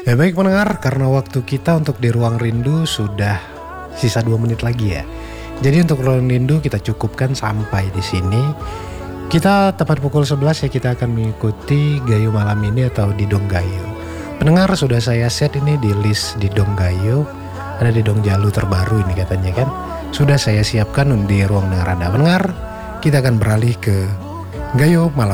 Ya baik pendengar, karena waktu kita untuk di Ruang Rindu sudah sisa 2 menit lagi ya. Jadi untuk Ruang Rindu kita cukupkan sampai di sini. Kita tepat pukul 11 ya, kita akan mengikuti Gayo malam ini atau Didong Gayo. Pendengar, sudah saya set ini di list Didong Gayo. Ada Didong Jalu terbaru ini katanya kan. Sudah saya siapkan di ruang dengar Anda. Pendengar, kita akan beralih ke Gayo malam